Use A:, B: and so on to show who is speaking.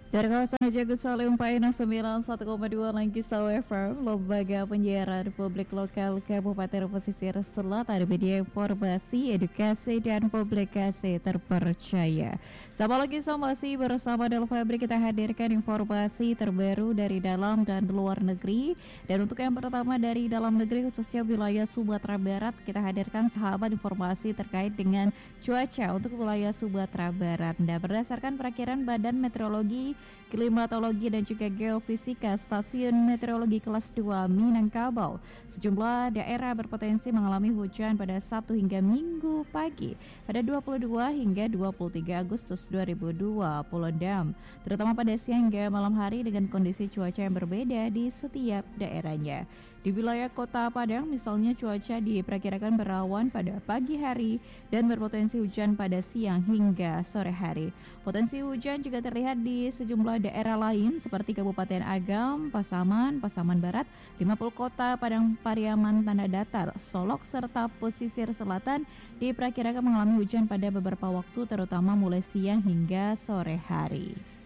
A: Dari kawasan Jagus Salim Paina 91,2 Langkisau FM, Lembaga Penyiaran Publik Lokal Kabupaten Pesisir Selatan, media informasi, edukasi, dan publikasi terpercaya. Sama lagi masih bersama Del Febri, kita hadirkan informasi terbaru dari dalam dan luar negeri. Dan untuk yang pertama dari dalam negeri, khususnya wilayah Sumatera Barat, kita hadirkan sahabat informasi terkait dengan cuaca untuk wilayah Sumatera Barat. Dan berdasarkan perakiran Badan Meteorologi, Klimatologi dan juga Geofisika Stasiun Meteorologi Kelas 2 Minangkabau, sejumlah daerah berpotensi mengalami hujan pada Sabtu hingga Minggu pagi pada 22 hingga 23 Agustus 2026, terutama pada siang hingga malam hari dengan kondisi cuaca yang berbeda di setiap daerahnya. Di wilayah Kota Padang misalnya, cuaca diperkirakan berawan pada pagi hari dan berpotensi hujan pada siang hingga sore hari. Potensi hujan juga terlihat di sejumlah daerah lain seperti Kabupaten Agam, Pasaman, Pasaman Barat, 50 Kota, Padang Pariaman, Tanah Datar, Solok, serta pesisir selatan diperkirakan mengalami hujan pada beberapa waktu terutama mulai siang hingga sore hari.